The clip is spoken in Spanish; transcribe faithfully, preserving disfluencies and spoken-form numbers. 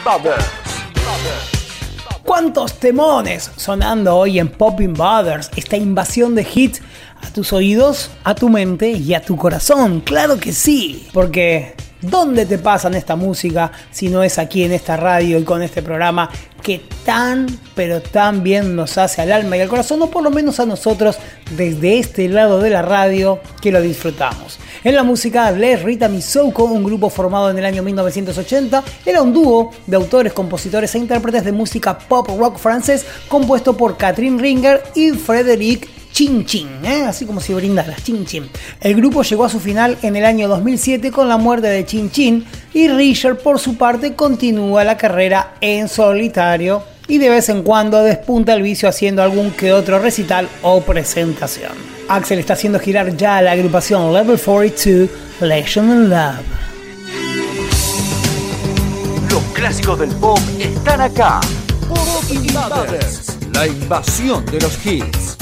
Brothers. ¿Cuántos temones sonando hoy en Poppin' Brothers? Esta invasión de hits a tus oídos, a tu mente y a tu corazón. Claro que sí, porque ¿dónde te pasan esta música si no es aquí en esta radio y con este programa que tan, pero tan bien nos hace al alma y al corazón, o por lo menos a nosotros desde este lado de la radio que lo disfrutamos? En la música, Les Rita Missouko, un grupo formado en el año mil novecientos ochenta, era un dúo de autores, compositores e intérpretes de música pop rock francés compuesto por Catherine Ringer y Frédéric Chin Chin, ¿eh? Así como si brindaras, Chin Chin. El grupo llegó a su final en el año dos mil siete con la muerte de Chin Chin, y Ringer por su parte continúa la carrera en solitario y de vez en cuando despunta el vicio haciendo algún que otro recital o presentación. Axel está haciendo girar ya a la agrupación Level cuarenta y dos, Legend in Love. Los clásicos del pop están acá. Poppin' Brothers, la invasión de los hits.